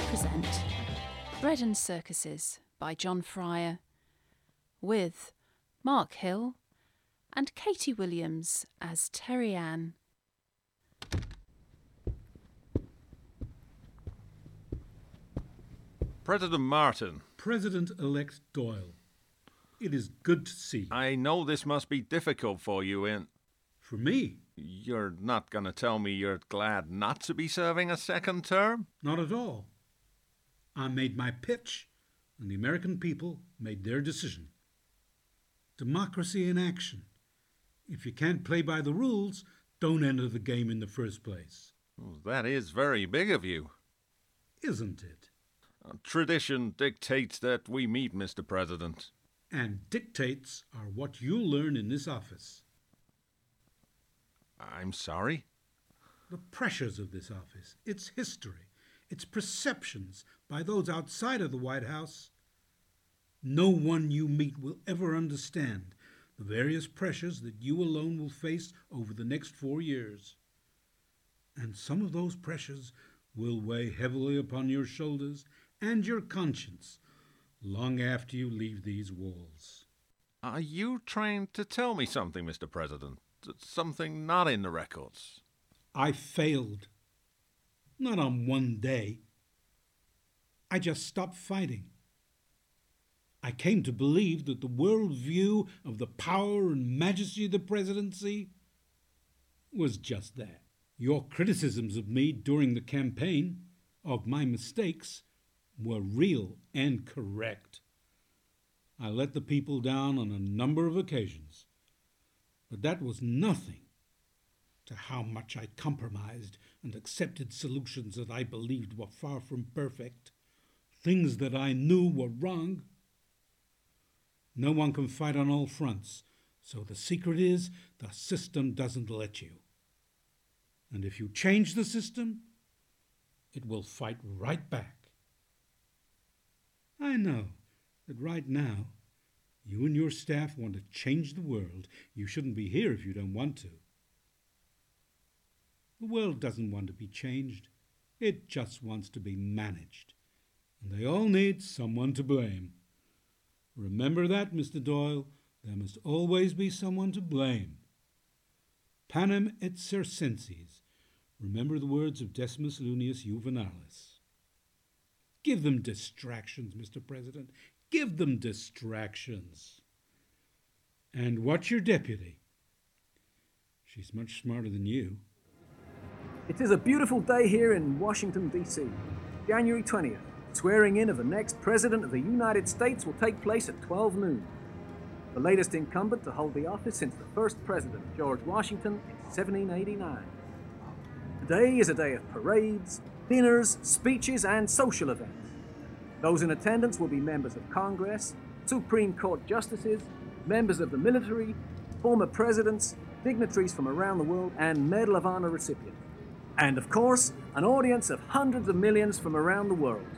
present Bread and Circuses by John Fryer, with Mark Hill and Katie Williams as Terry Ann. President Martin. President-elect Doyle. It is good to see you. I know this must be difficult for you, and For me? you're not going to tell me you're glad not to be serving a second term? Not at all. I made my pitch, and the American people made their decision. Democracy in action. If you can't play by the rules, don't enter the game in the first place. Well, that is very big of you. Isn't it? Tradition dictates that we meet, Mr. President. And dictates are what you'll learn in this office. I'm sorry? The pressures of this office, its history, its perceptions by those outside of the White House. No one you meet will ever understand the various pressures that you alone will face over the next 4 years. And some of those pressures will weigh heavily upon your shoulders and your conscience long after you leave these walls. Are you trying to tell me something, Mr. President? Something not in the records? I failed. Not on one day. I just stopped fighting. I came to believe that the world view of the power and majesty of the presidency was just that. Your criticisms of me during the campaign, of my mistakes, were real and correct. I let the people down on a number of occasions, but that was nothing to how much I compromised and accepted solutions that I believed were far from perfect, things that I knew were wrong. No one can fight on all fronts, so the secret is the system doesn't let you. And if you change the system, it will fight right back. I know that right now, you and your staff want to change the world. You shouldn't be here if you don't want to. The world doesn't want to be changed. It just wants to be managed. And they all need someone to blame. Remember that, Mr. Doyle. There must always be someone to blame. Panem et circenses. Remember the words of Decimus Lunius Juvenalis. Give them distractions, Mr. President. Give them distractions. And watch your deputy. She's much smarter than you. It is a beautiful day here in Washington, D.C. January 20th. Swearing in of the next President of the United States will take place at 12 noon. The latest incumbent to hold the office since the first President, George Washington, in 1789. Today is a day of parades, dinners, speeches, and social events. Those in attendance will be members of Congress, Supreme Court justices, members of the military, former presidents, dignitaries from around the world, and Medal of Honor recipients. And of course, an audience of hundreds of millions from around the world.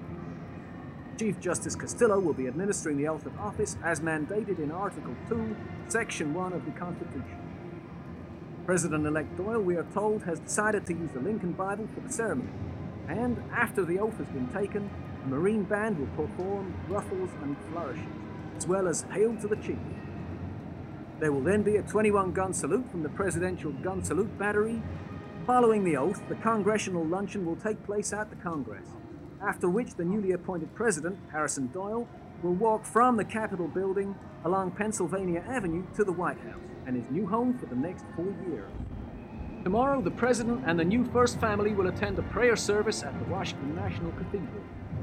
Chief Justice Castillo will be administering the oath of office as mandated in Article 2, Section 1 of the Constitution. President-elect Doyle, we are told, has decided to use the Lincoln Bible for the ceremony, and after the oath has been taken, the Marine Band will perform ruffles and flourishes, as well as Hail to the Chief. There will then be a 21-gun salute from the Presidential Gun Salute Battery. Following the oath, the Congressional Luncheon will take place at the Congress, after which the newly appointed President, Harrison Doyle, will walk from the Capitol building along Pennsylvania Avenue to the White House and his new home for the next 4 years. Tomorrow, the President and the new First Family will attend a prayer service at the Washington National Cathedral.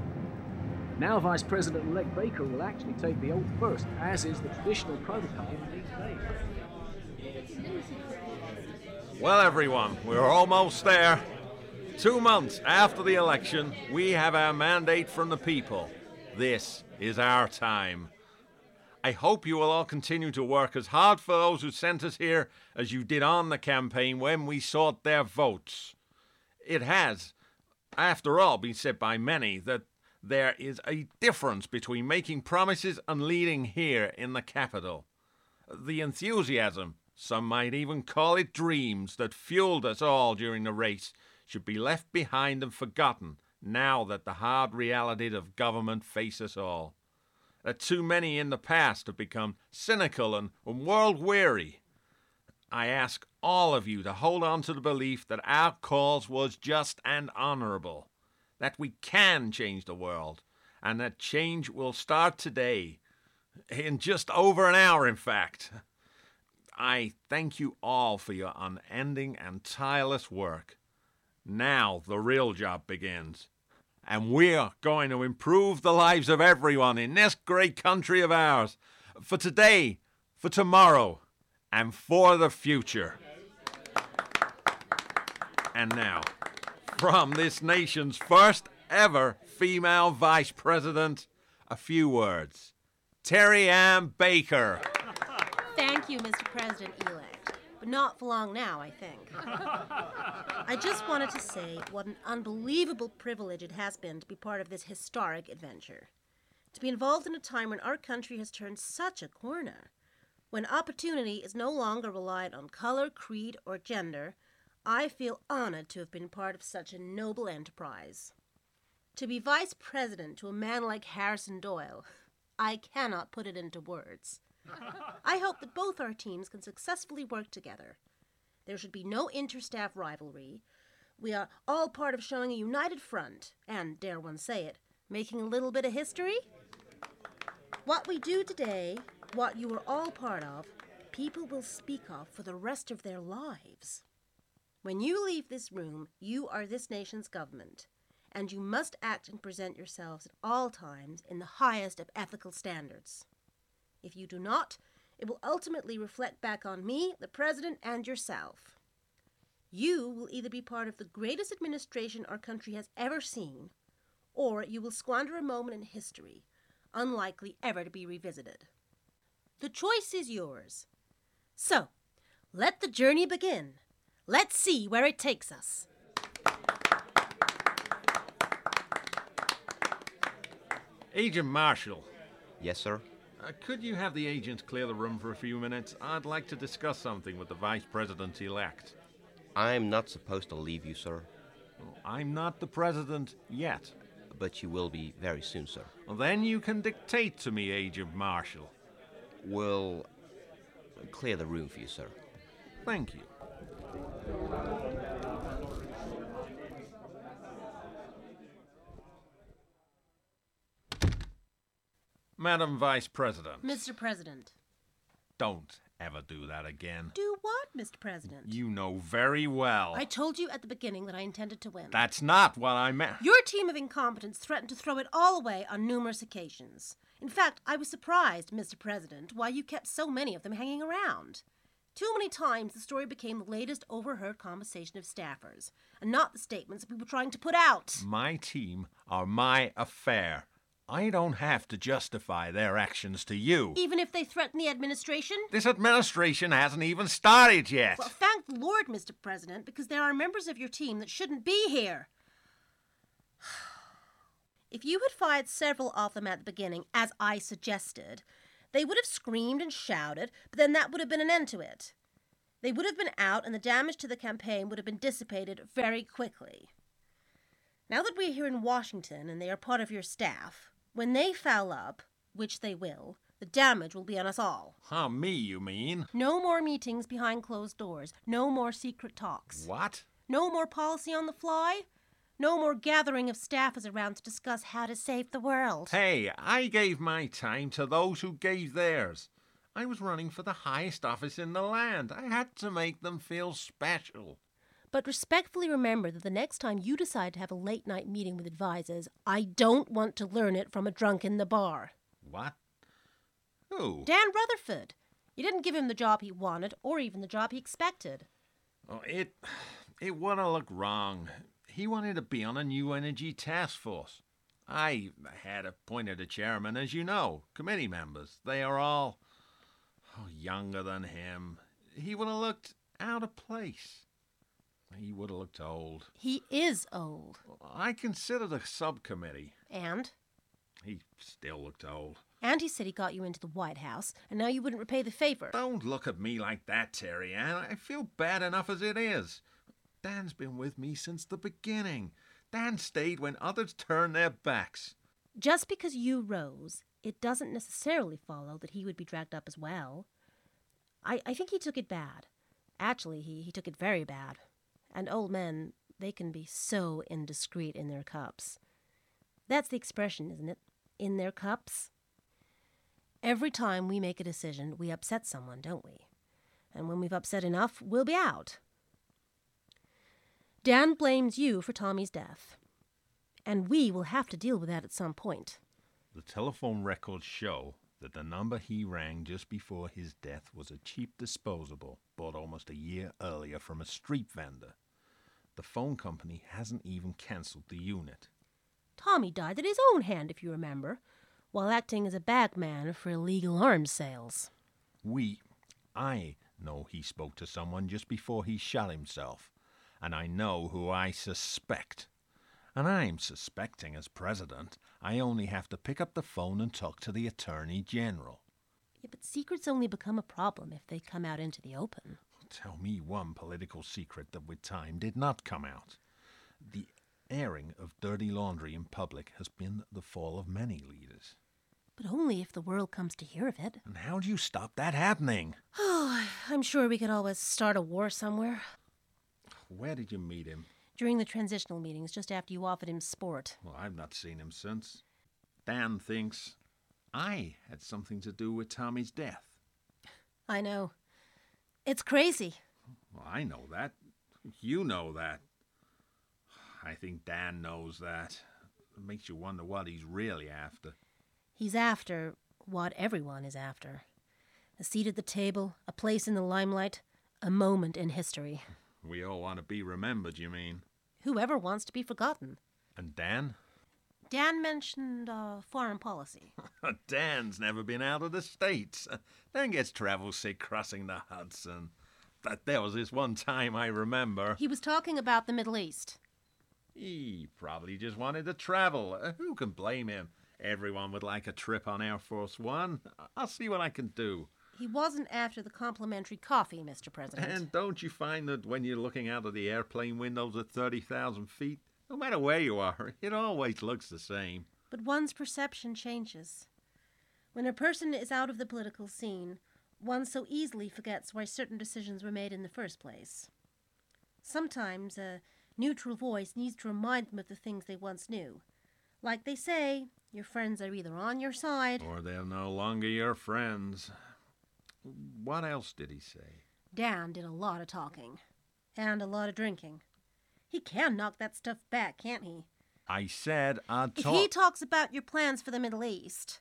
Now Vice President-elect Baker will actually take the oath first, as is the traditional protocol these days. Well, everyone, we're almost there. 2 months after the election, we have our mandate from the people. This is our time. I hope you will all continue to work as hard for those who sent us here as you did on the campaign when we sought their votes. It has, after all, been said by many that there is a difference between making promises and leading here in the Capitol. The enthusiasm, some might even call it dreams, that fueled us all during the race should be left behind and forgotten now that the hard realities of government face us all. That too many in the past have become cynical and world-weary. I ask all of you to hold on to the belief that our cause was just and honourable, that we can change the world, and that change will start today, in just over an hour, in fact. I thank you all for your unending and tireless work. Now the real job begins, and we're going to improve the lives of everyone in this great country of ours, for today, for tomorrow, and for the future. And now, from this nation's first ever female vice president, a few words. Terry Ann Baker. Thank you, Mr. President-elect, but not for long now, I think. I just wanted to say what an unbelievable privilege it has been to be part of this historic adventure. To be involved in a time when our country has turned such a corner, when opportunity is no longer reliant on color, creed, or gender, I feel honored to have been part of such a noble enterprise. To be vice president to a man like Harrison Doyle, I cannot put it into words. I hope that both our teams can successfully work together. There should be no inter-staff rivalry. We are all part of showing a united front, and, dare one say it, making a little bit of history. What we do today, what you are all part of, people will speak of for the rest of their lives. When you leave this room, you are this nation's government, and you must act and present yourselves at all times in the highest of ethical standards. If you do not, it will ultimately reflect back on me, the president, and yourself. You will either be part of the greatest administration our country has ever seen, or you will squander a moment in history, unlikely ever to be revisited. The choice is yours. So, let the journey begin. Let's see where it takes us. Agent Marshall. Yes, sir? Could you have the agents clear the room for a few minutes? I'd like to discuss something with the Vice President-elect. I'm not supposed to leave you, sir. Well, I'm not the President yet. But you will be very soon, sir. Well, then you can dictate to me, Agent Marshall. We'll clear the room for you, sir. Thank you. Madam Vice President. Mr. President. Don't ever do that again. Do what, Mr. President? You know very well. I told you at the beginning that I intended to win. That's not what I meant. Your team of incompetents threatened to throw it all away on numerous occasions. In fact, I was surprised, Mr. President, why you kept so many of them hanging around. Too many times the story became the latest overheard conversation of staffers, and not the statements we were trying to put out. My team are my affair. I don't have to justify their actions to you. Even if they threaten the administration? This administration hasn't even started yet. Well, thank the Lord, Mr. President, because there are members of your team that shouldn't be here. If you had fired several of them at the beginning, as I suggested, they would have screamed and shouted, but then that would have been an end to it. They would have been out, and the damage to the campaign would have been dissipated very quickly. Now that we're here in Washington and they are part of your staff, when they foul up, which they will, the damage will be on us all. Huh, me, you mean? No more meetings behind closed doors. No more secret talks. What? No more policy on the fly. No more gathering of staffers around to discuss how to save the world. Hey, I gave my time to those who gave theirs. I was running for the highest office in the land. I had to make them feel special. But respectfully remember that the next time you decide to have a late-night meeting with advisors, I don't want to learn it from a drunk in the bar. What? Who? Dan Rutherford. You didn't give him the job he wanted, or even the job he expected. Oh, it would have looked wrong. He wanted to be on a new energy task force. I had appointed a chairman, as you know, committee members. They are all younger than him. He would have looked out of place. He would have looked old. He is old. I considered a subcommittee. And? He still looked old. And he said he got you into the White House, and now you wouldn't repay the favor. Don't look at me like that, Terry Ann. I feel bad enough as it is. Dan's been with me since the beginning. Dan stayed when others turned their backs. Just because you rose, it doesn't necessarily follow that he would be dragged up as well. I think he took it bad. Actually, he took it very bad. And old men, they can be so indiscreet in their cups. That's the expression, isn't it? In their cups? Every time we make a decision, we upset someone, don't we? And when we've upset enough, we'll be out. Dan blames you for Tommy's death. And we will have to deal with that at some point. The telephone records show that the number he rang just before his death was a cheap disposable bought almost a year earlier from a street vendor. The phone company hasn't even cancelled the unit. Tommy died at his own hand, if you remember, while acting as a bagman for illegal arms sales. I know he spoke to someone just before he shot himself, and I know who I suspect. And I'm suspecting as president, I only have to pick up the phone and talk to the Attorney General. Yeah, but secrets only become a problem if they come out into the open. Tell me one political secret that with time did not come out. The airing of dirty laundry in public has been the fall of many leaders. But only if the world comes to hear of it. And how do you stop that happening? Oh, I'm sure we could always start a war somewhere. Where did you meet him? During the transitional meetings, just after you offered him sport. Well, I've not seen him since. Dan thinks I had something to do with Tommy's death. I know. It's crazy. Well, I know that. You know that. I think Dan knows that. It makes you wonder what he's really after. He's after what everyone is after. A seat at the table, a place in the limelight, a moment in history. We all want to be remembered, you mean? Whoever wants to be forgotten. And Dan? Dan mentioned foreign policy. Dan's never been out of the States. Dan gets travel sick crossing the Hudson. But there was this one time I remember. He was talking about the Middle East. He probably just wanted to travel. Who can blame him? Everyone would like a trip on Air Force One. I'll see what I can do. He wasn't after the complimentary coffee, Mr. President. And don't you find that when you're looking out of the airplane windows at 30,000 feet, no matter where you are, it always looks the same? But one's perception changes. When a person is out of the political scene, one so easily forgets why certain decisions were made in the first place. Sometimes a neutral voice needs to remind them of the things they once knew. Like they say, your friends are either on your side... or they're no longer your friends. What else did he say? Dan did a lot of talking. And a lot of drinking. He can knock that stuff back, can't he? I said I'd talk... If he talks about your plans for the Middle East...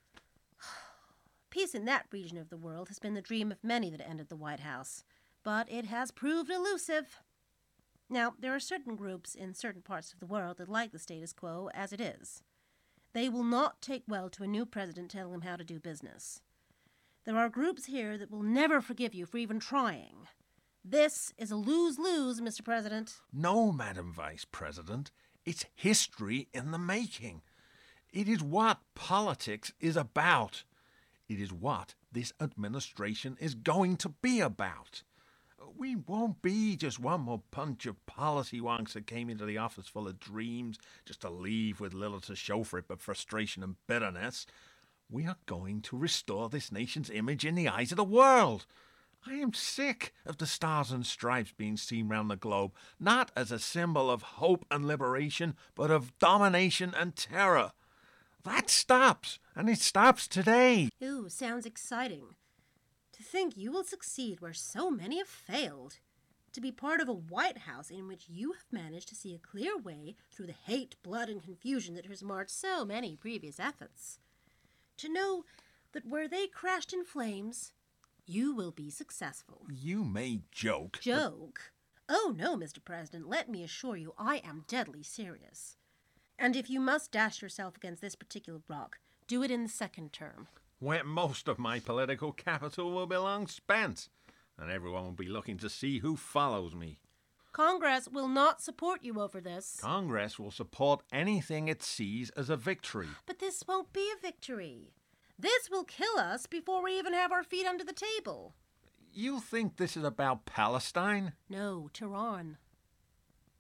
Peace in that region of the world has been the dream of many that entered the White House. But it has proved elusive. Now, there are certain groups in certain parts of the world that like the status quo as it is. They will not take well to a new president telling them how to do business. There are groups here that will never forgive you for even trying. This is a lose-lose, Mr. President. No, Madam Vice President. It's history in the making. It is what politics is about. It is what this administration is going to be about. We won't be just one more bunch of policy wonks that came into the office full of dreams just to leave with little to show for it but frustration and bitterness. We are going to restore this nation's image in the eyes of the world. I am sick of the stars and stripes being seen round the globe, not as a symbol of hope and liberation, but of domination and terror. That stops, and it stops today. Ooh, sounds exciting. To think you will succeed where so many have failed. To be part of a White House in which you have managed to see a clear way through the hate, blood, and confusion that has marred so many previous efforts. To know that where they crashed in flames, you will be successful. You may joke. Joke? Oh no, Mr. President, let me assure you I am deadly serious. And if you must dash yourself against this particular rock, do it in the second term. Where most of my political capital will be long spent, and everyone will be looking to see who follows me. Congress will not support you over this. Congress will support anything it sees as a victory. But this won't be a victory. This will kill us before we even have our feet under the table. You think this is about Palestine? No, Tehran.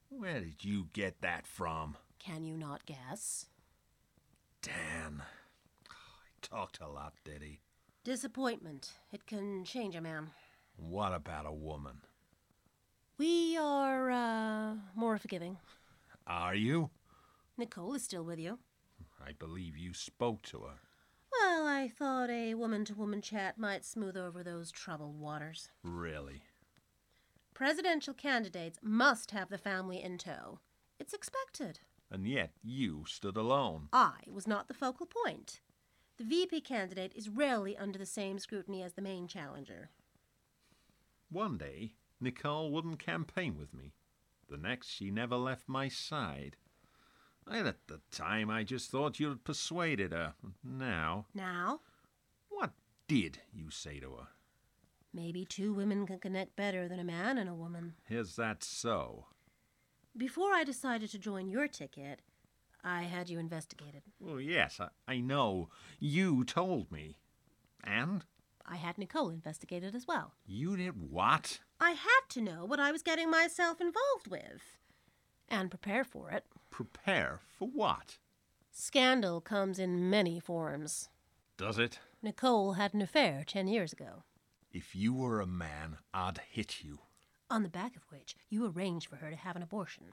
Where did you get that from? Can you not guess? Dan. He talked a lot, did he? Disappointment. It can change a man. What about a woman? We are, more forgiving. Are you? Nicole is still with you. I believe you spoke to her. Well, I thought a woman-to-woman chat might smooth over those troubled waters. Really? Presidential candidates must have the family in tow. It's expected. And yet you stood alone. I was not the focal point. The VP candidate is rarely under the same scrutiny as the main challenger. One day, Nicole wouldn't campaign with me. The next, she never left my side. And at the time, I just thought you'd persuaded her. Now, Now, what did you say to her? maybe two women can connect better than a man and a woman. Is that so? Before I decided to join your ticket, I had you investigated. Well, yes, I know. You told me. And? I had Nicole investigated as well. You did what? I had to know what I was getting myself involved with. And prepare for it. Prepare for what? Scandal comes in many forms. Does it? Nicole had an affair 10 years ago, If you were a man, I'd hit you. on the back of which you arranged for her to have an abortion.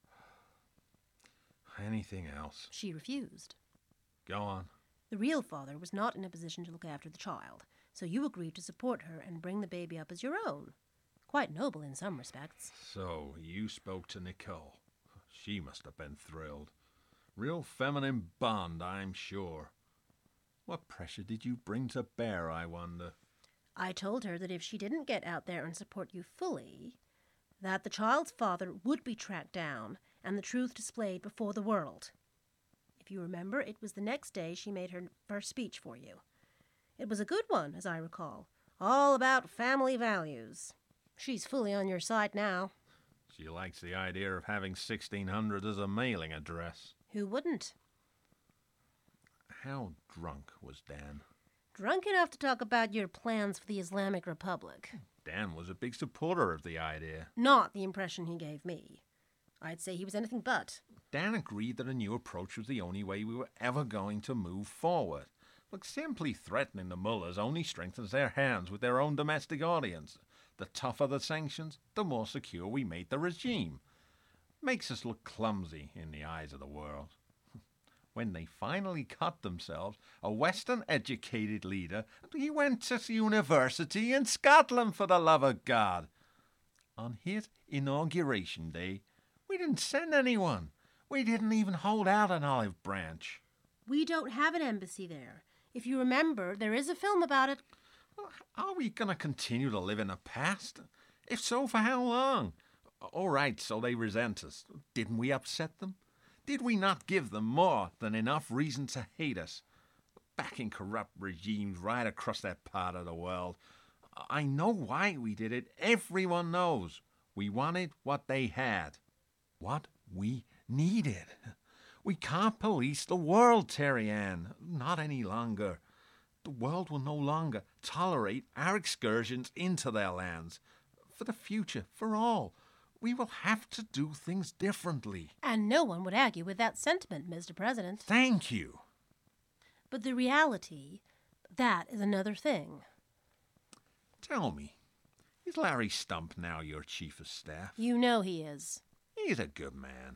Anything else? She refused. Go on. The real father was not in a position to look after the child, so you agreed to support her and bring the baby up as your own. Quite noble in some respects. So, you spoke to Nicole. She must have been thrilled. Real feminine bond, I'm sure. What pressure did you bring to bear, I wonder? I told her that if she didn't get out there and support you fully, that the child's father would be tracked down and the truth displayed before the world. If you remember, it was the next day she made her first speech for you. It was a good one, as I recall, all about family values. She's fully on your side now. She likes the idea of having 1600 as a mailing address. Who wouldn't? How drunk was Dan? Drunk enough to talk about your plans for the Islamic Republic. Dan was a big supporter of the idea. Not the impression he gave me. I'd say he was anything but. Dan agreed that a new approach was the only way we were ever going to move forward. Look, simply threatening the mullahs only strengthens their hands with their own domestic audience. The tougher the sanctions, the more secure we made the regime. Makes us look clumsy in the eyes of the world. When they finally cut themselves, a Western-educated leader, he went to university in Scotland, for the love of God. On his inauguration day, we didn't send anyone. We didn't even hold out an olive branch. We don't have an embassy there. If you remember, there is a film about it. Are we going to continue to live in the past? If so, for how long? All right, so they resent us. Didn't we upset them? Did we not give them more than enough reason to hate us? Backing corrupt regimes right across that part of the world. I know why we did it. Everyone knows. We wanted what they had. What we needed. We can't police the world, Terry Ann. Not any longer. The world will no longer tolerate our excursions into their lands. For the future, for all, we will have to do things differently. And no one would argue with that sentiment, Mr. President. Thank you. But the reality, that is another thing. Tell me, is Larry Stump now your chief of staff? You know he is. He's a good man.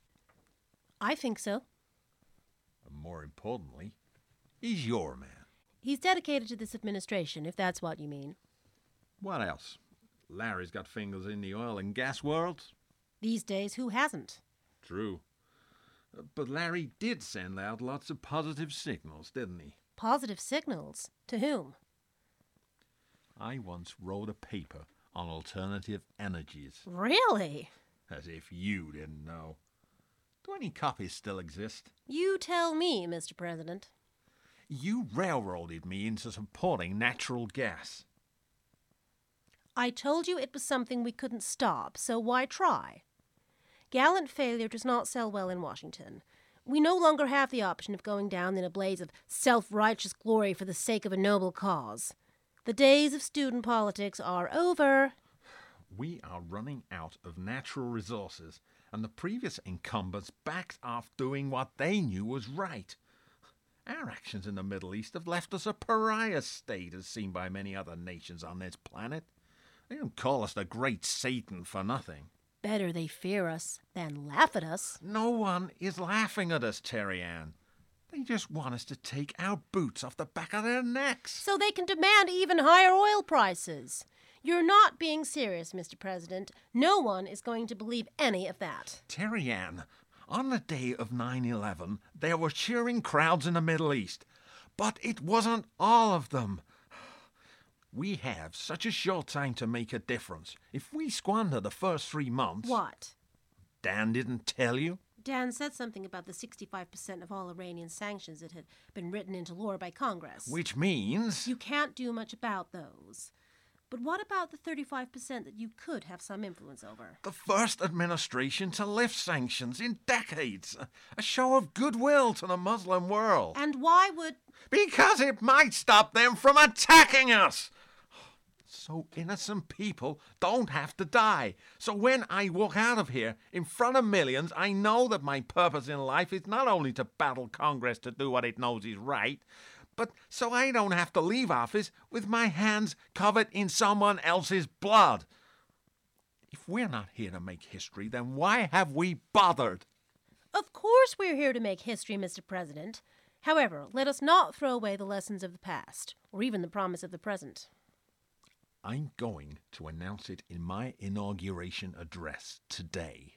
I think so. And more importantly, he's your man. He's dedicated to this administration, if that's what you mean. What else? Larry's got fingers in the oil and gas worlds. These days, who hasn't? True. But Larry did send out lots of positive signals, didn't he? Positive signals? To whom? I once wrote a paper on alternative energies. Really? As if you didn't know. Do any copies still exist? You tell me, Mr. President. You railroaded me into supporting natural gas. I told you it was something we couldn't stop, so why try? Gallant failure does not sell well in Washington. We no longer have the option of going down in a blaze of self-righteous glory for the sake of a noble cause. The days of student politics are over. We are running out of natural resources, and the previous incumbents backed off doing what they knew was right. Our actions in the Middle East have left us a pariah state as seen by many other nations on this planet. They don't call us the Great Satan for nothing. Better they fear us than laugh at us. No one is laughing at us, Terry Ann. They just want us to take our boots off the back of their necks. So they can demand even higher oil prices. You're not being serious, Mr. President. No one is going to believe any of that. Terry Ann, on the day of 9/11, there were cheering crowds in the Middle East. But it wasn't all of them. We have such a short time to make a difference. If we squander the first 3 months... What? Dan didn't tell you? Dan said something about the 65% of all Iranian sanctions that had been written into law by Congress. Which means... You can't do much about those. But what about the 35% that you could have some influence over? The first administration to lift sanctions in decades. A show of goodwill to the Muslim world. And why would... Because it might stop them from attacking us. So innocent people don't have to die. So when I walk out of here in front of millions, I know that my purpose in life is not only to battle Congress to do what it knows is right, but so I don't have to leave office with my hands covered in someone else's blood. If we're not here to make history, then why have we bothered? Of course we're here to make history, Mr. President. However, let us not throw away the lessons of the past, or even the promise of the present. I'm going to announce it in my inauguration address today.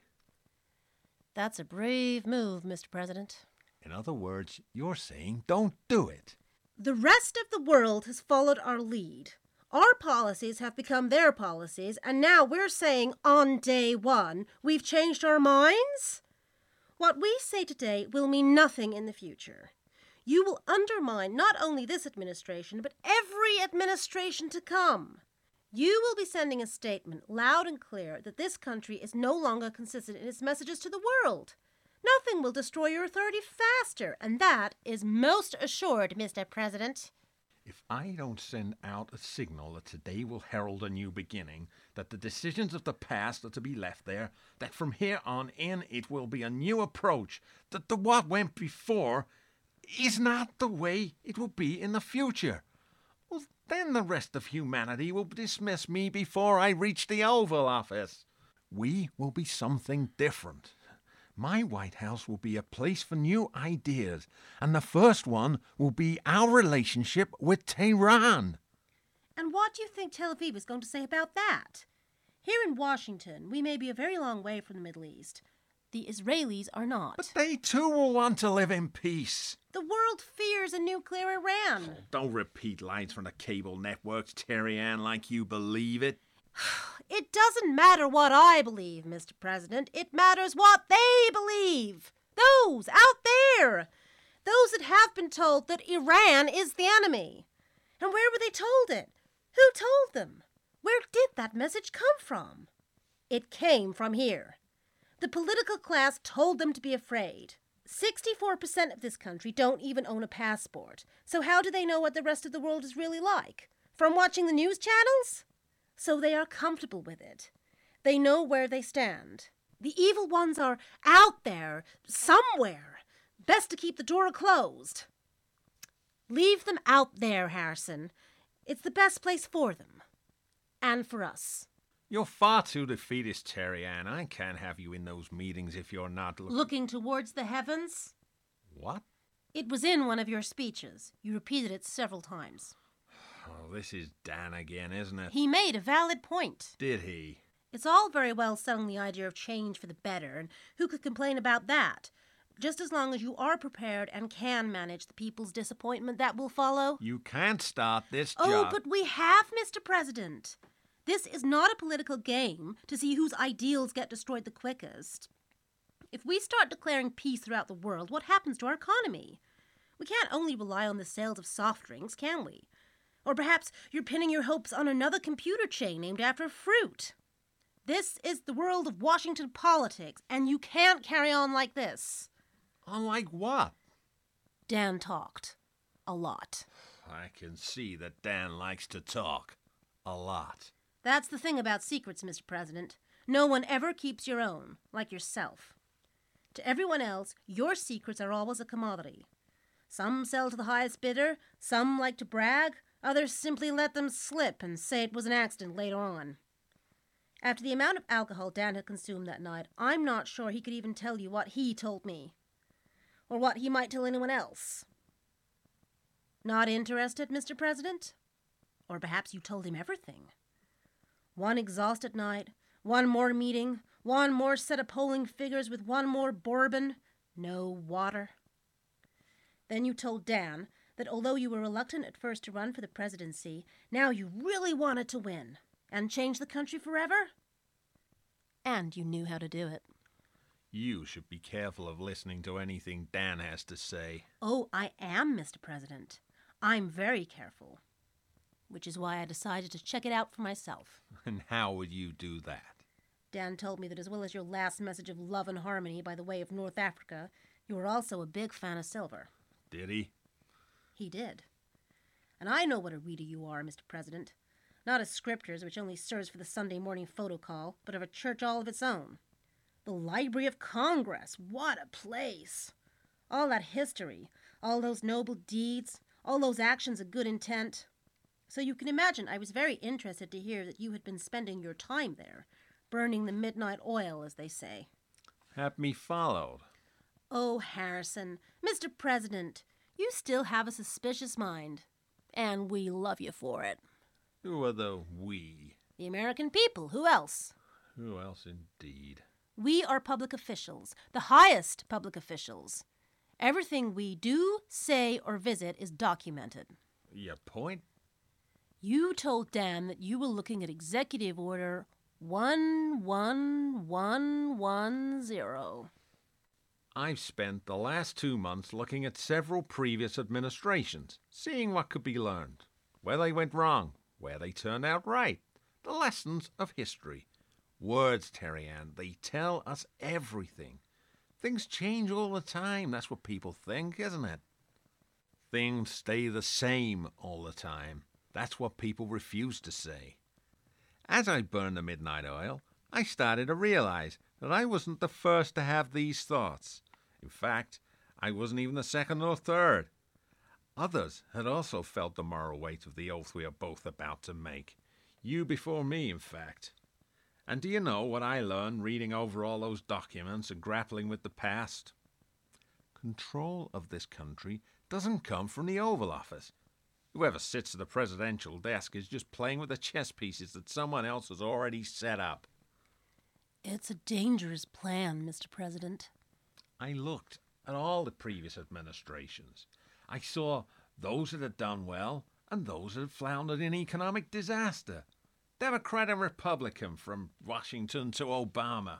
That's a brave move, Mr. President. In other words, you're saying don't do it. The rest of the world has followed our lead. Our policies have become their policies, and now we're saying on day one, we've changed our minds? What we say today will mean nothing in the future. You will undermine not only this administration, but every administration to come. You will be sending a statement loud and clear that this country is no longer consistent in its messages to the world. Nothing will destroy your authority faster, and that is most assured, Mr. President. If I don't send out a signal that today will herald a new beginning, that the decisions of the past are to be left there, that from here on in it will be a new approach, that the what went before is not the way it will be in the future, well, then the rest of humanity will dismiss me before I reach the Oval Office. We will be something different. My White House will be a place for new ideas, and the first one will be our relationship with Tehran. And what do you think Tel Aviv is going to say about that? Here in Washington, we may be a very long way from the Middle East. The Israelis are not. But they too will want to live in peace. The world fears a nuclear Iran. Don't repeat lines from the cable networks, Terry Ann, like you believe it. It doesn't matter what I believe, Mr. President. It matters what they believe. Those out there. Those that have been told that Iran is the enemy. And where were they told it? Who told them? Where did that message come from? It came from here. The political class told them to be afraid. 64% of this country don't even own a passport. So how do they know what the rest of the world is really like? From watching the news channels? So they are comfortable with it. They know where they stand. The evil ones are out there, somewhere. Best to keep the door closed. Leave them out there, Harrison. It's the best place for them. And for us. You're far too defeatist, Terry Ann. I can't have you in those meetings if you're not looking towards the heavens? What? It was in one of your speeches. You repeated it several times. Oh, this is Dan again, isn't it? He made a valid point. Did he? It's all very well selling the idea of change for the better, and who could complain about that? Just as long as you are prepared and can manage the people's disappointment that will follow. You can't start this job. Oh, but we have, Mr. President. This is not a political game to see whose ideals get destroyed the quickest. If we start declaring peace throughout the world, what happens to our economy? We can't only rely on the sales of soft drinks, can we? Or perhaps you're pinning your hopes on another computer chain named after fruit. This is the world of Washington politics, and you can't carry on like this. Unlike what? Dan talked. A lot. I can see that Dan likes to talk. A lot. That's the thing about secrets, Mr. President. No one ever keeps your own, like yourself. To everyone else, your secrets are always a commodity. Some sell to the highest bidder, some like to brag, others simply let them slip and say it was an accident later on. After the amount of alcohol Dan had consumed that night, I'm not sure he could even tell you what he told me, or what he might tell anyone else. Not interested, Mr. President? Or perhaps you told him everything. One exhausted night, one more meeting, one more set of polling figures with one more bourbon, no water. Then you told Dan that although you were reluctant at first to run for the presidency, now you really wanted to win and change the country forever? And you knew how to do it. You should be careful of listening to anything Dan has to say. Oh, I am, Mr. President. I'm very careful. Which is why I decided to check it out for myself. And how would you do that? Dan told me that as well as your last message of love and harmony by the way of North Africa, you were also a big fan of silver. Did he? He did. And I know what a reader you are, Mr. President. Not of scriptures, which only serves for the Sunday morning photo call, but of a church all of its own. The Library of Congress, what a place! All that history, all those noble deeds, all those actions of good intent. So you can imagine I was very interested to hear that you had been spending your time there, burning the midnight oil, as they say. Have me followed. Oh, Harrison, Mr. President, you still have a suspicious mind. And we love you for it. Who are the we? The American people. Who else? Who else indeed? We are public officials, the highest public officials. Everything we do, say, or visit is documented. Your point? You told Dan that you were looking at Executive Order 11110. I've spent the last 2 months looking at several previous administrations, seeing what could be learned, where they went wrong, where they turned out right, the lessons of history. Words, Terry Ann, they tell us everything. Things change all the time, that's what people think, isn't it? Things stay the same all the time. That's what people refuse to say. As I burned the midnight oil, I started to realize that I wasn't the first to have these thoughts. In fact, I wasn't even the second or third. Others had also felt the moral weight of the oath we are both about to make. You before me, in fact. And do you know what I learned reading over all those documents and grappling with the past? Control of this country doesn't come from the Oval Office. Whoever sits at the presidential desk is just playing with the chess pieces that someone else has already set up. It's a dangerous plan, Mr. President. I looked at all the previous administrations. I saw those that had done well and those that had floundered in economic disaster. Democrat and Republican, from Washington to Obama.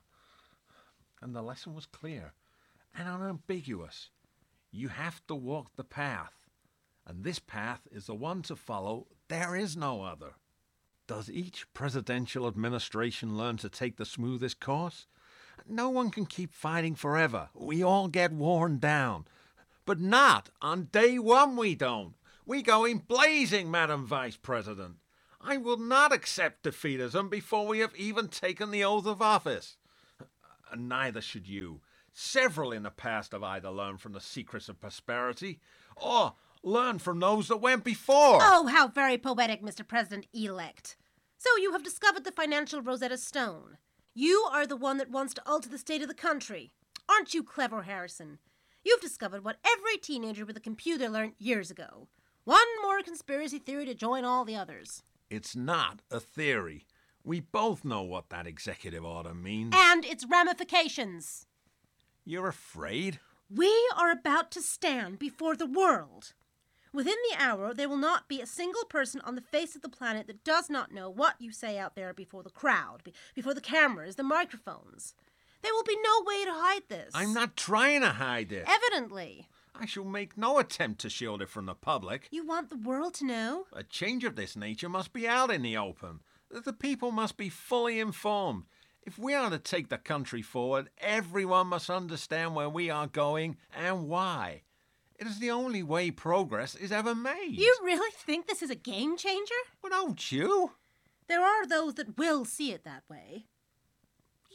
And the lesson was clear and unambiguous. You have to walk the path. And this path is the one to follow. There is no other. Does each presidential administration learn to take the smoothest course? No one can keep fighting forever. We all get worn down. But not on day one, we don't. We go in blazing, Madam Vice President. I will not accept defeatism before we have even taken the oath of office. And neither should you. Several in the past have either learned from the secrets of prosperity or learned from those that went before. Oh, how very poetic, Mr. President-elect. So you have discovered the financial Rosetta Stone. You are the one that wants to alter the state of the country. Aren't you clever, Harrison? You've discovered what every teenager with a computer learned years ago. One more conspiracy theory to join all the others. It's not a theory. We both know what that executive order means. And its ramifications. You're afraid? We are about to stand before the world. Within the hour, there will not be a single person on the face of the planet that does not know what you say out there before the crowd, before the cameras, the microphones. There will be no way to hide this. I'm not trying to hide it. Evidently. I shall make no attempt to shield it from the public. You want the world to know? A change of this nature must be out in the open. The people must be fully informed. If we are to take the country forward, everyone must understand where we are going and why. It is the only way progress is ever made. You really think this is a game changer? Well, don't you? There are those that will see it that way.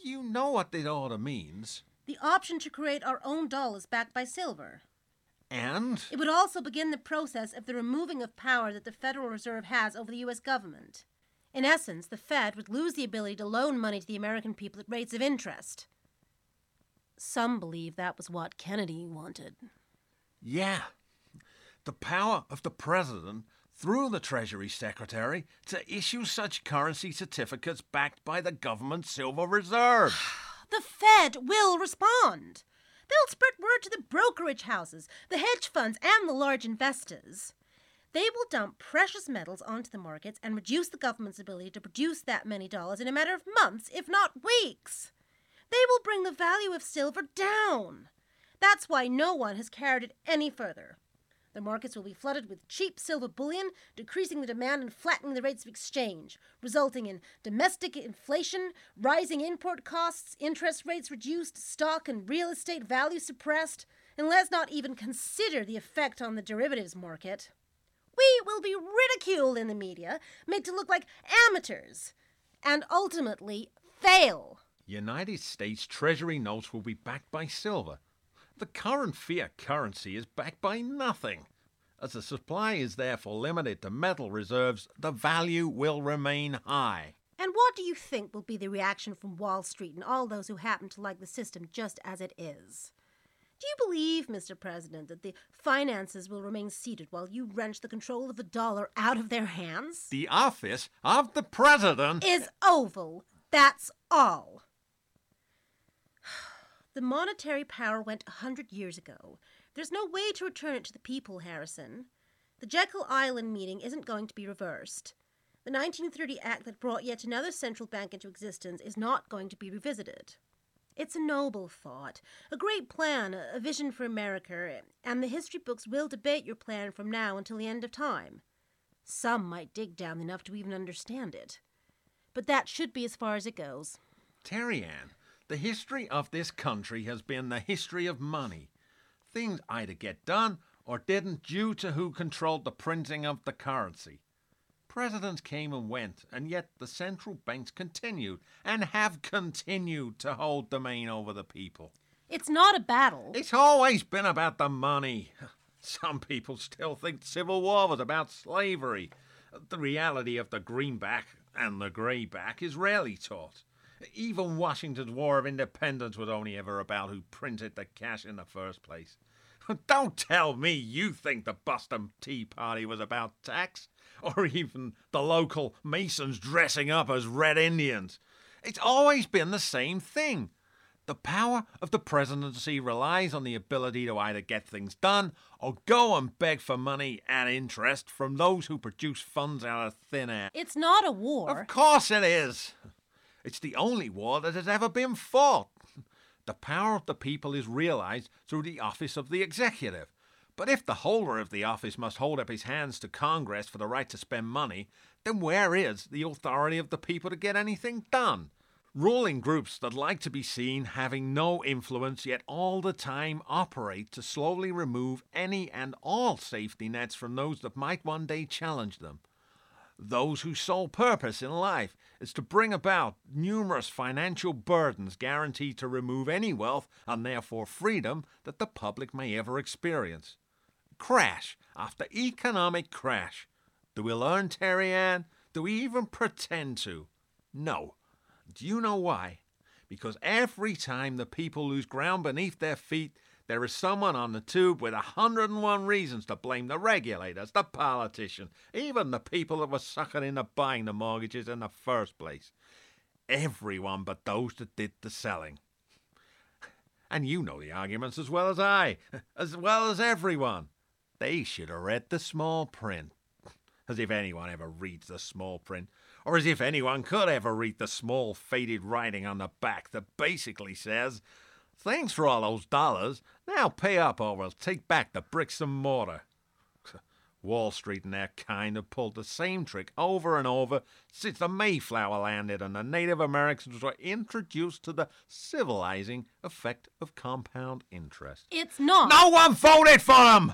You know what this order means. The option to create our own dollars backed by silver. And? It would also begin the process of the removing of power that the Federal Reserve has over the U.S. government. In essence, the Fed would lose the ability to loan money to the American people at rates of interest. Some believe that was what Kennedy wanted. Yeah. The power of the president, through the Treasury Secretary, to issue such currency certificates backed by the government's silver reserve. The Fed will respond. They'll spread word to the brokerage houses, the hedge funds, and the large investors. They will dump precious metals onto the markets and reduce the government's ability to produce that many dollars in a matter of months, if not weeks. They will bring the value of silver down. That's why no one has carried it any further. The markets will be flooded with cheap silver bullion, decreasing the demand and flattening the rates of exchange, resulting in domestic inflation, rising import costs, interest rates reduced, stock and real estate value suppressed, and let's not even consider the effect on the derivatives market. We will be ridiculed in the media, made to look like amateurs, and ultimately fail. United States Treasury notes will be backed by silver. The current fiat currency is backed by nothing. As the supply is therefore limited to metal reserves, the value will remain high. And what do you think will be the reaction from Wall Street and all those who happen to like the system just as it is? Do you believe, Mr. President, that the finances will remain seated while you wrench the control of the dollar out of their hands? The office of the president is oval. That's all. The monetary power went 100 years ago. There's no way to return it to the people, Harrison. The Jekyll Island meeting isn't going to be reversed. The 1930 Act that brought yet another central bank into existence is not going to be revisited. It's a noble thought, a great plan, a vision for America, and the history books will debate your plan from now until the end of time. Some might dig down enough to even understand it. But that should be as far as it goes. Terry Ann, the history of this country has been the history of money. Things either get done or didn't due to who controlled the printing of the currency. Presidents came and went, and yet the central banks continued and have continued to hold domain over the people. It's not a battle. It's always been about the money. Some people still think the Civil War was about slavery. The reality of the greenback and the greyback is rarely taught. Even Washington's War of Independence was only ever about who printed the cash in the first place. Don't tell me you think the Boston Tea Party was about tax, or even the local Masons dressing up as Red Indians. It's always been the same thing. The power of the presidency relies on the ability to either get things done or go and beg for money and interest from those who produce funds out of thin air. It's not a war. Of course it is. It's the only war that has ever been fought. The power of the people is realized through the office of the executive. But if the holder of the office must hold up his hands to Congress for the right to spend money, then where is the authority of the people to get anything done? Ruling groups that like to be seen having no influence yet all the time operate to slowly remove any and all safety nets from those that might one day challenge them. Those whose sole purpose in life is to bring about numerous financial burdens guaranteed to remove any wealth and therefore freedom that the public may ever experience. Crash after economic crash. Do we learn, Terry Ann? Do we even pretend to? No. Do you know why? Because every time the people lose ground beneath their feet, there is someone on the tube with 101 reasons to blame the regulators, the politicians, even the people that were suckered into buying the mortgages in the first place. Everyone but those that did the selling. And you know the arguments as well as I, as well as everyone. They should have read the small print. As if anyone ever reads the small print, or as if anyone could ever read the small faded writing on the back that basically says, "Thanks for all those dollars. Now pay up or we'll take back the bricks and mortar." Wall Street and their kind have pulled the same trick over and over since the Mayflower landed and the Native Americans were introduced to the civilizing effect of compound interest. It's not. No one voted for them!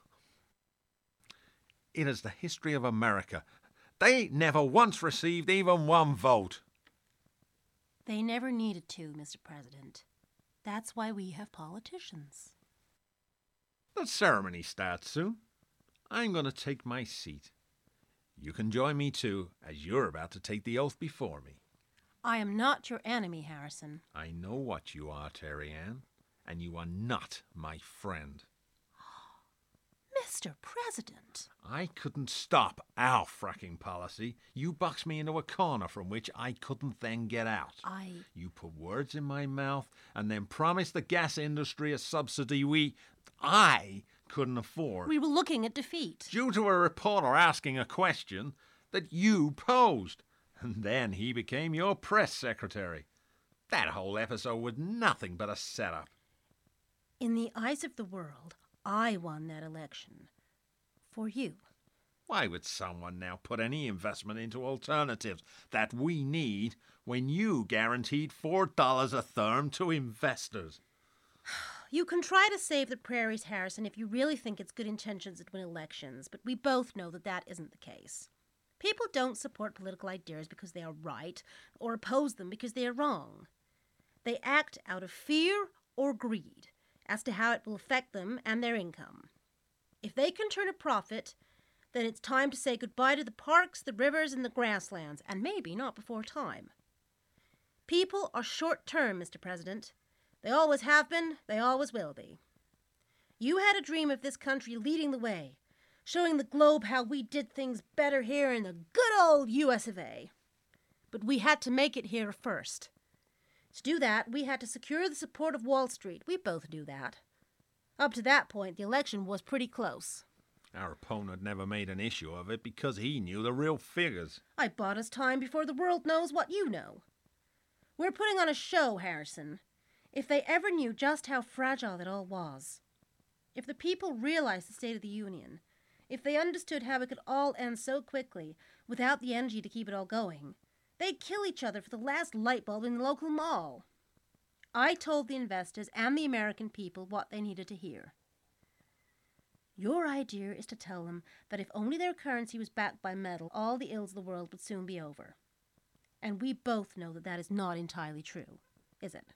It is the history of America. They never once received even one vote. They never needed to, Mr. President. That's why we have politicians. The ceremony starts soon. I'm going to take my seat. You can join me too, as you're about to take the oath before me. I am not your enemy, Harrison. I know what you are, Terry Ann, and you are not my friend. Mr. President. I couldn't stop our fracking policy. You boxed me into a corner from which I couldn't then get out. You put words in my mouth and then promised the gas industry a subsidy I couldn't afford. We were looking at defeat. Due to a reporter asking a question that you posed. And then he became your press secretary. That whole episode was nothing but a setup. In the eyes of the world, I won that election. For you. Why would someone now put any investment into alternatives that we need when you guaranteed $4 a therm to investors? You can try to save the prairies, Harrison, if you really think it's good intentions that win elections, but we both know that that isn't the case. People don't support political ideas because they are right, or oppose them because they are wrong. They act out of fear or greed as to how it will affect them and their income. If they can turn a profit, then it's time to say goodbye to the parks, the rivers, and the grasslands, and maybe not before time. People are short-term, Mr. President. They always have been, they always will be. You had a dream of this country leading the way, showing the globe how we did things better here in the good old US of A. But we had to make it here first. To do that, we had to secure the support of Wall Street. We both knew that. Up to that point, the election was pretty close. Our opponent never made an issue of it because he knew the real figures. I bought us time before the world knows what you know. We're putting on a show, Harrison. If they ever knew just how fragile it all was. If the people realized the state of the Union, if they understood how it could all end so quickly without the energy to keep it all going, they'd kill each other for the last light bulb in the local mall. I told the investors and the American people what they needed to hear. Your idea is to tell them that if only their currency was backed by metal, all the ills of the world would soon be over. And we both know that that is not entirely true, is it?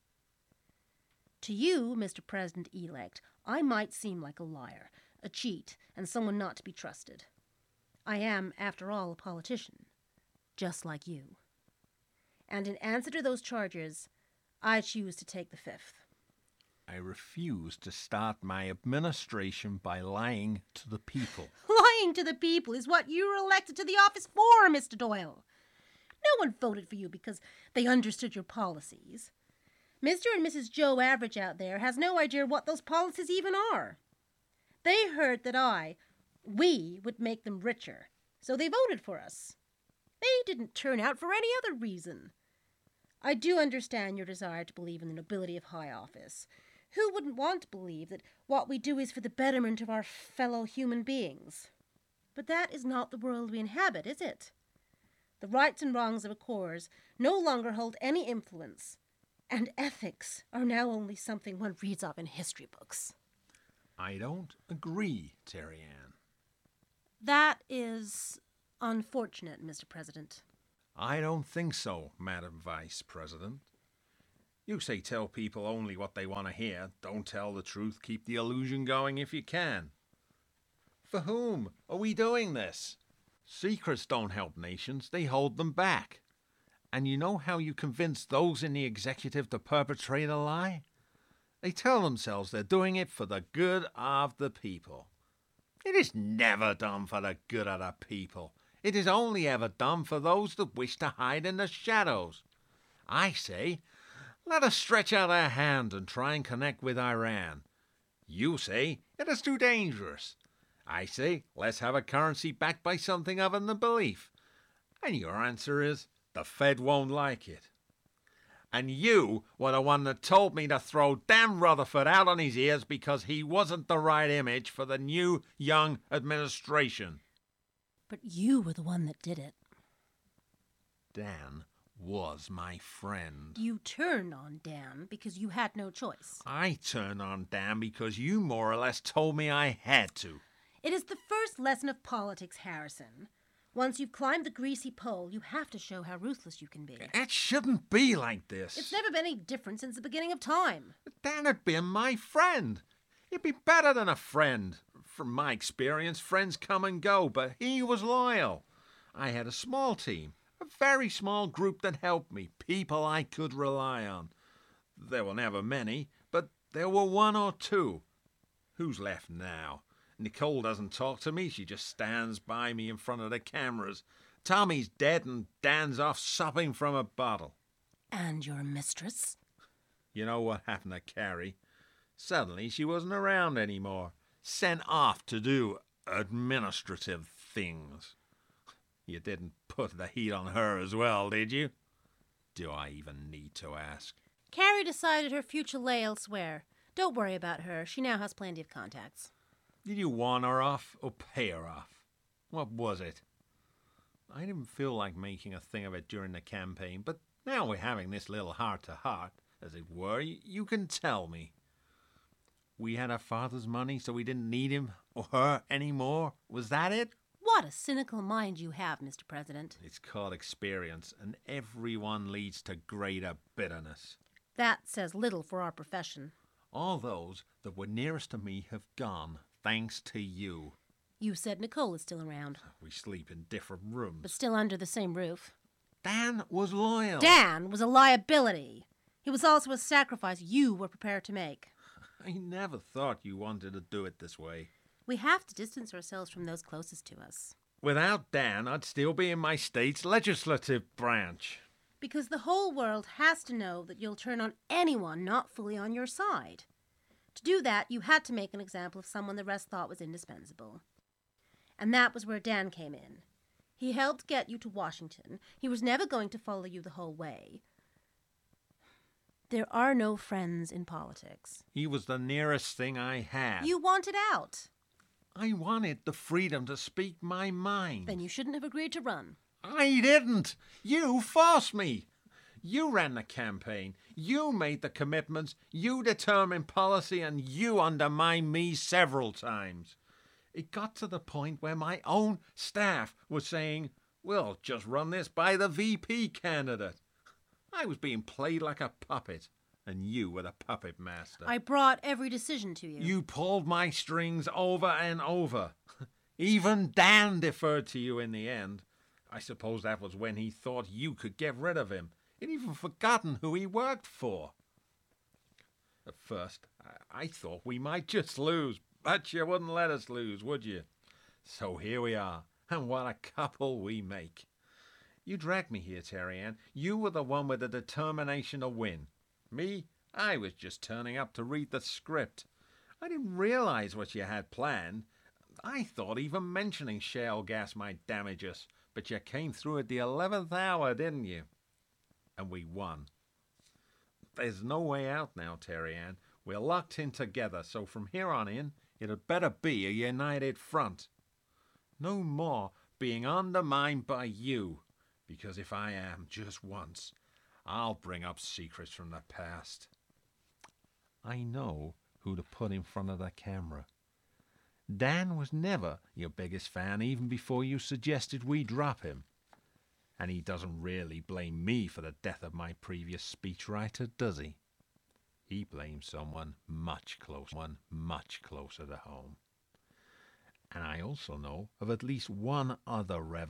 To you, Mr. President-elect, I might seem like a liar, a cheat, and someone not to be trusted. I am, after all, a politician, just like you. And in answer to those charges, I choose to take the fifth. I refuse to start my administration by lying to the people. Lying to the people is what you were elected to the office for, Mr. Doyle. No one voted for you because they understood your policies. Mr. and Mrs. Joe Average out there has no idea what those policies even are. They heard that we would make them richer, so they voted for us. They didn't turn out for any other reason. I do understand your desire to believe in the nobility of high office. Who wouldn't want to believe that what we do is for the betterment of our fellow human beings? But that is not the world we inhabit, is it? The rights and wrongs of a cause no longer hold any influence, and ethics are now only something one reads of in history books. I don't agree, Terry Ann. That is unfortunate, Mr. President. I don't think so, Madam Vice President. You say tell people only what they want to hear. Don't tell the truth. Keep the illusion going if you can. For whom are we doing this? Secrets don't help nations. They hold them back. And you know how you convince those in the executive to perpetrate a lie? They tell themselves they're doing it for the good of the people. It is never done for the good of the people. It is only ever done for those that wish to hide in the shadows. I say, let us stretch out our hand and try and connect with Iran. You say, it is too dangerous. I say, let's have a currency backed by something other than belief. And your answer is, the Fed won't like it. And you were the one that told me to throw Dan Rutherford out on his ears because he wasn't the right image for the new, young administration. But you were the one that did it. Dan was my friend. You turned on Dan because you had no choice. I turned on Dan because you more or less told me I had to. It is the first lesson of politics, Harrison. Once you've climbed the greasy pole, you have to show how ruthless you can be. It shouldn't be like this. It's never been any different since the beginning of time. Dan had been my friend. He'd be better than a friend. From my experience, friends come and go, but he was loyal. I had a small team, a very small group that helped me, people I could rely on. There were never many, but there were one or two. Who's left now? Nicole doesn't talk to me, she just stands by me in front of the cameras. Tommy's dead and Dan's off supping from a bottle. And your mistress? You know what happened to Carrie? Suddenly she wasn't around anymore. Sent off to do administrative things. You didn't put the heat on her as well, did you? Do I even need to ask? Carrie decided her future lay elsewhere. Don't worry about her. She now has plenty of contacts. Did you want her off or pay her off? What was it? I didn't feel like making a thing of it during the campaign, but now we're having this little heart-to-heart, as it were. You can tell me. We had our father's money, so we didn't need him or her anymore. Was that it? What a cynical mind you have, Mr. President. It's called experience, and everyone leads to greater bitterness. That says little for our profession. All those that were nearest to me have gone, thanks to you. You said Nicole is still around. We sleep in different rooms. But still under the same roof. Dan was loyal. Dan was a liability. He was also a sacrifice you were prepared to make. I never thought you wanted to do it this way. We have to distance ourselves from those closest to us. Without Dan, I'd still be in my state's legislative branch. Because the whole world has to know that you'll turn on anyone not fully on your side. To do that, you had to make an example of someone the rest thought was indispensable. And that was where Dan came in. He helped get you to Washington. He was never going to follow you the whole way. There are no friends in politics. He was the nearest thing I had. You wanted out. I wanted the freedom to speak my mind. Then you shouldn't have agreed to run. I didn't. You forced me. You ran the campaign. You made the commitments. You determined policy, and you undermined me several times. It got to the point where my own staff was saying, "We'll just run this by the VP candidate." I was being played like a puppet, and you were the puppet master. I brought every decision to you. You pulled my strings over and over. Even Dan deferred to you in the end. I suppose that was when he thought you could get rid of him. He'd even forgotten who he worked for. At first, I thought we might just lose, but you wouldn't let us lose, would you? So here we are, and what a couple we make. You dragged me here, Terry Ann. You were the one with the determination to win. Me, I was just turning up to read the script. I didn't realize what you had planned. I thought even mentioning shale gas might damage us, but you came through at the 11th hour, didn't you? And we won. There's no way out now, Terry Ann. We're locked in together, so from here on in, it had better be a united front. No more being undermined by you, because if I am just once, I'll bring up secrets from the past. I know who to put in front of the camera. Dan was never your biggest fan even before you suggested we drop him. And he doesn't really blame me for the death of my previous speechwriter, does he? He blames someone much closer to home. And I also know of at least one other